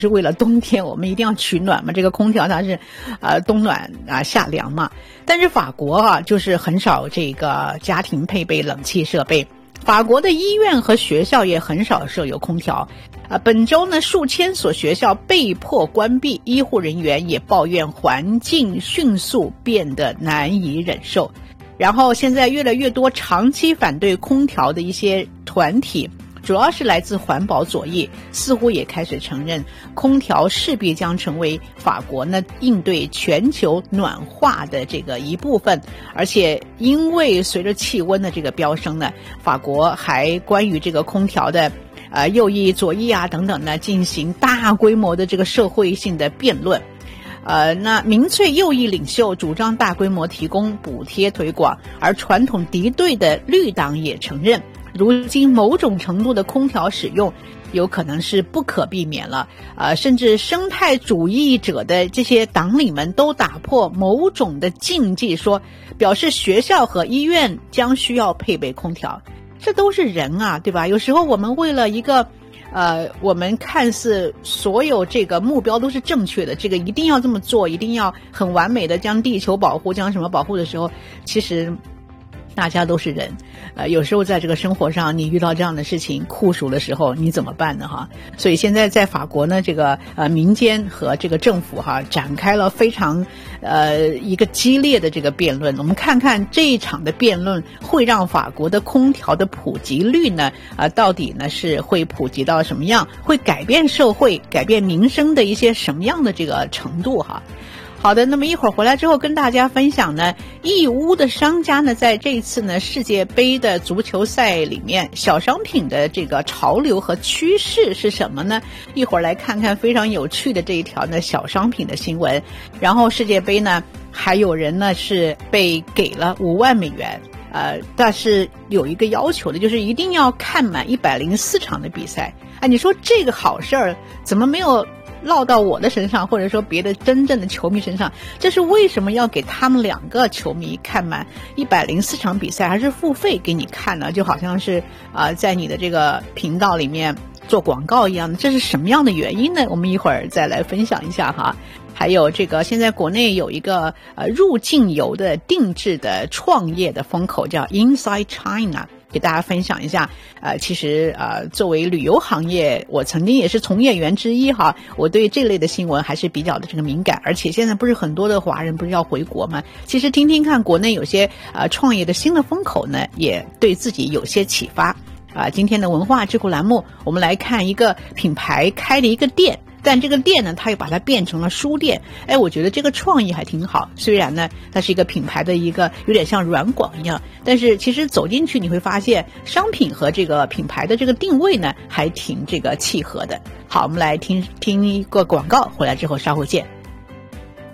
是为了冬天我们一定要取暖嘛，这个空调它是冬暖夏凉嘛。但是法国就是很少这个家庭配备冷气设备，法国的医院和学校也很少设有空调。本周呢，数千所学校被迫关闭，医护人员也抱怨环境迅速变得难以忍受。然后现在越来越多长期反对空调的一些团体，主要是来自环保左翼，似乎也开始承认空调势必将成为法国呢应对全球暖化的这个一部分。而且因为随着气温的这个飙升呢，法国还关于这个空调的右翼左翼等等呢进行大规模的这个社会性的辩论。那民粹右翼领袖主张大规模提供补贴推广，而传统敌对的绿党也承认如今某种程度的空调使用有可能是不可避免了。甚至生态主义者的这些党领们都打破某种的禁忌，说表示学校和医院将需要配备空调。这都是人对吧？有时候我们为了一个我们看似所有这个目标都是正确的，这个一定要这么做，一定要很完美的将地球保护，将什么保护的时候，其实大家都是人。有时候在这个生活上你遇到这样的事情酷暑的时候你怎么办呢所以现在在法国呢，这个民间和这个政府展开了非常一个激烈的这个辩论。我们看看这一场的辩论会让法国的空调的普及率呢到底呢是会普及到什么样，会改变社会改变民生的一些什么样的这个程度好的，那么一会儿回来之后跟大家分享呢，义乌的商家呢在这一次呢世界杯的足球赛里面小商品的这个潮流和趋势是什么呢？一会儿来看看非常有趣的这一条呢小商品的新闻。然后世界杯呢还有人呢是被给了5万美元，但是有一个要求的，就是一定要看满104场的比赛。你说这个好事儿怎么没有落到我的身上，或者说别的真正的球迷身上？这是为什么要给他们2个球迷看满104场比赛，还是付费给你看呢？就好像是在你的这个频道里面做广告一样的，这是什么样的原因呢？我们一会儿再来分享一下还有这个现在国内有一个入境游的定制的创业的风口叫 Inside China，给大家分享一下。其实作为旅游行业，我曾经也是从业员之一我对这类的新闻还是比较的这个敏感。而且现在不是很多的华人不是要回国吗？其实听听看国内有些创业的新的风口呢，也对自己有些启发。今天的文化智库栏目，我们来看一个品牌开了一个店，但这个店呢，它又把它变成了书店。我觉得这个创意还挺好。虽然呢，它是一个品牌的一个有点像软广一样，但是其实走进去你会发现，商品和这个品牌的这个定位呢，还挺这个契合的。好，我们来听一个广告，回来之后稍后见。